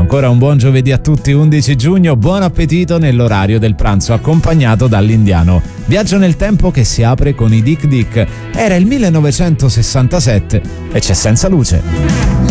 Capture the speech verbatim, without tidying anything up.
Ancora un buon giovedì a tutti, undici giugno, buon appetito nell'orario del pranzo accompagnato dall'Indiano. Viaggio nel tempo che si apre con i Dick Dick. Era il millenovecentosessantasette e c'è Senza Luce.